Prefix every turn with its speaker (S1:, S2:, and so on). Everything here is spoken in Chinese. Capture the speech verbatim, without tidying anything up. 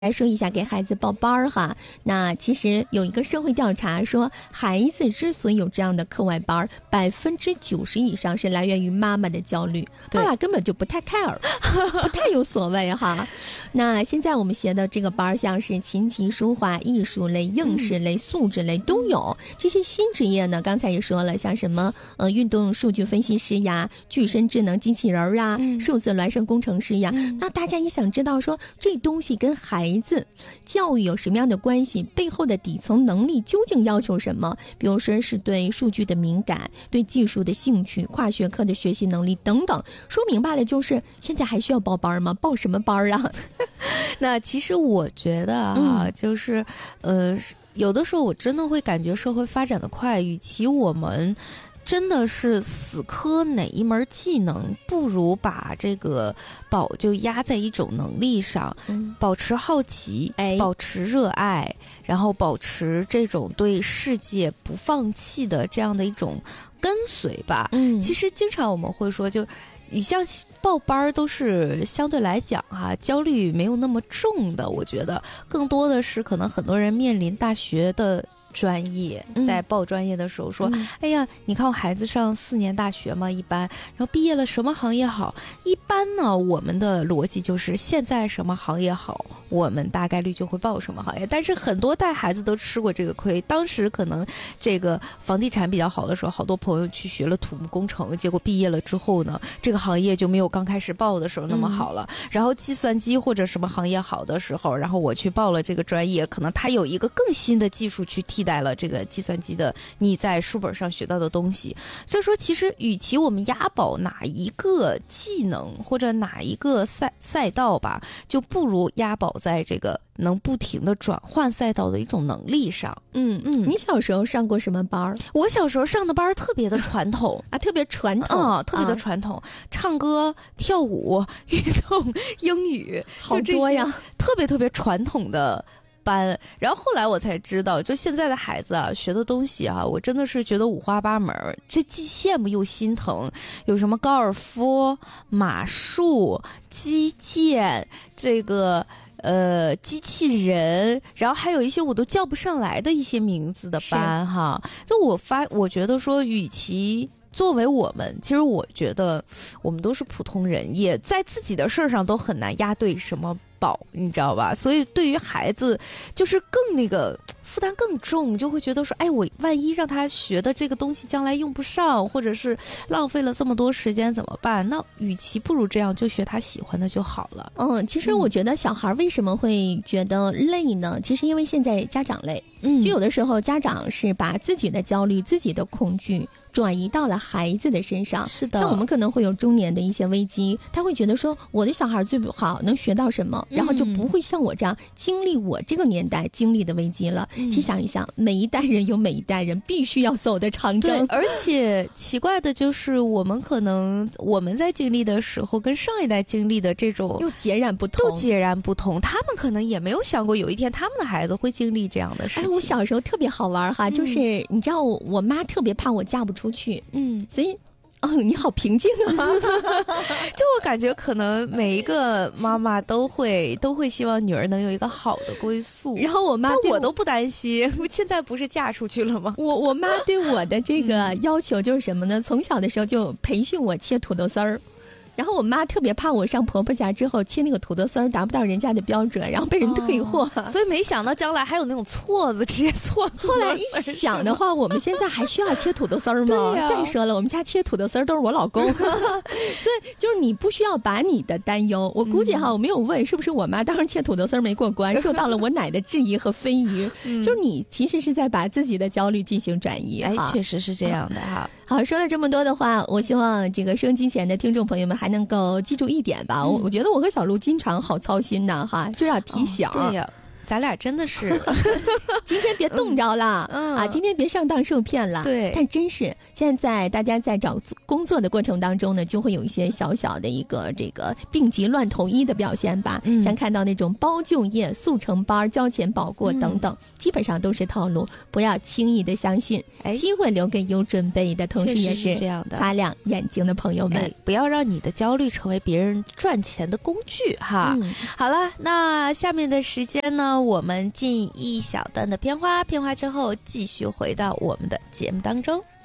S1: 来说一下给孩子报班儿哈，那其实有一个社会调查说，孩子之所以有这样的课外班，百分之九十以上是来源于妈妈的焦虑，爸爸根本就不太 care， 不太有所谓哈。那现在我们学的这个班，像是琴棋书画、艺术类、应试类、素质类都有。这些新职业呢，刚才也说了，像什么呃运动数据分析师呀、具身智能机器人啊、嗯、数字孪生工程师呀，嗯、那大家也想知道说，这东西跟孩子教育有什么样的关系？背后的底层能力究竟要求什么？比如说是对数据的敏感、对技术的兴趣、跨学科的学习能力等等。说明白了，就是现在还需要报班吗？报什么班啊？
S2: 那其实我觉得啊，嗯、就是呃，有的时候我真的会感觉社会发展的快，与其我们真的是死磕哪一门技能，不如把这个宝就压在一种能力上，嗯、保持好奇，哎，保持热爱，然后保持这种对世界不放弃的这样的一种跟随吧。嗯，其实经常我们会说，就你像报班都是相对来讲啊，焦虑没有那么重的，我觉得更多的是可能很多人面临大学的专业，在报专业的时候说、嗯、哎呀，你看我孩子上四年大学嘛，一般，然后毕业了什么行业好？一般呢，我们的逻辑就是现在什么行业好，我们大概率就会报什么行业。但是很多带孩子都吃过这个亏，当时可能这个房地产比较好的时候，好多朋友去学了土木工程，结果毕业了之后呢，这个行业就没有刚开始报的时候那么好了、嗯、然后计算机或者什么行业好的时候，然后我去报了这个专业，可能它有一个更新的技术去替代了这个计算机的你在书本上学到的东西。所以说其实与其我们押宝哪一个技能或者哪一个赛赛道吧，就不如押宝在这个能不停的转换赛道的一种能力上。
S1: 嗯嗯，你小时候上过什么班？
S2: 我小时候上的班特别的传统
S1: 啊，特别传统
S2: 啊、嗯，特别的传统、啊，唱歌、跳舞、运动、英语，
S1: 好多呀，
S2: 特别特别传统的班。然后后来我才知道，就现在的孩子啊，学的东西啊，我真的是觉得五花八门，这既羡慕又心疼。有什么高尔夫、马术、击剑，这个呃机器人，然后还有一些我都叫不上来的一些名字的班哈。就我发，我觉得说，与其作为我们，其实我觉得我们都是普通人，也在自己的事儿上都很难押对什么宝，你知道吧？所以对于孩子，就是更那个负担更重，就会觉得说，哎，我万一让他学的这个东西将来用不上，或者是浪费了这么多时间怎么办？那与其不如这样，就学他喜欢的就好了。
S1: 嗯，其实我觉得小孩为什么会觉得累呢？其实因为现在家长累，嗯，就有的时候家长是把自己的焦虑、自己的恐惧转移到了孩子的身上。
S2: 是的，
S1: 像我们可能会有中年的一些危机，他会觉得说，我的小孩最不好能学到什么，然后就不会像我这样经历我这个年代经历的危机了。嗯、去想一想，每一代人有每一代人必须要走的长征。
S2: 对，而且奇怪的就是，我们可能我们在经历的时候，跟上一代经历的这种
S1: 又截然不同，
S2: 都截然不同。他们可能也没有想过有一天他们的孩子会经历这样的事情。
S1: 哎，我小时候特别好玩哈，嗯、就是你知道我，我妈特别怕我嫁不出去，嗯，所以。哦，你好平静啊！
S2: 就我感觉，可能每一个妈妈都会都会希望女儿能有一个好的归宿。
S1: 然后我妈对
S2: 我, 我都不担心，我现在不是嫁出去了吗？
S1: 我我妈对我的这个要求就是什么呢？从小的时候就培训我切土豆丝儿。然后我妈特别怕我上婆婆家之后切那个土豆丝儿达不到人家的标准，然后被人退货、哦、
S2: 所以没想到将来还有那种错子直接错。
S1: 后来一想的话，我们现在还需要切土豆丝儿吗？啊、再说了，我们家切土豆丝儿都是我老公所以就是你不需要把你的担忧，我估计哈、嗯、我没有问是不是我妈当时切土豆丝儿没过关，受到了我奶的质疑和非议、嗯、就是你其实是在把自己的焦虑进行转移。
S2: 哎，确实是这样的哈。
S1: 好，说了这么多的话，我希望这个收音机前的听众朋友们还能够记住一点吧。嗯、我我觉得我和小鹿经常好操心呐，哈，就要提醒。
S2: 哦、对呀。 咱俩真的是
S1: 今天别冻着了、嗯、啊，今天别上当受骗了。
S2: 对，
S1: 但真是现在大家在找工作的过程当中呢，就会有一些小小的一个这个病急乱投医的表现吧、嗯、像看到那种包就业、速成班、交钱保过等等、嗯、基本上都是套路，不要轻易的相信。哎，机会留给有准备的，同时也是
S2: 这样的，
S1: 擦亮眼睛的朋友们、哎、
S2: 不要让你的焦虑成为别人赚钱的工具哈、嗯、好了，那下面的时间呢，我们进一小段的片花，片花之后继续回到我们的节目当中。